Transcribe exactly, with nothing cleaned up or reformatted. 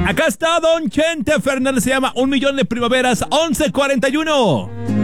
Acá está Don Chente Fernández, se llama Un Millón de Primaveras, once cuarenta y uno.